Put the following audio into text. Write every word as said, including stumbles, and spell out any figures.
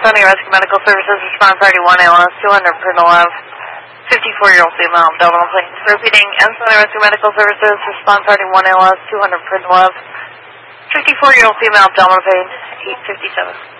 Ansonia Rescue Medical Services, response party one A L S, two hundred Prindle Ave, fifty-four-year-old female, abdominal pain. Repeating, Ansonia Rescue Medical Services, response party one A L S, two hundred Prindle Ave, fifty-four-year-old female, abdominal pain, eight fifty-seven.